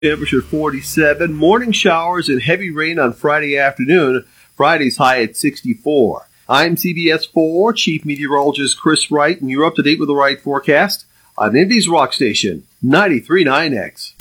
Temperature 47. Morning showers and heavy rain on Friday afternoon. Friday's high at 64. I'm CBS 4 Chief Meteorologist Chris Wright, and you're up to date with the Wright forecast on Indy's Rock Station, 93.9X.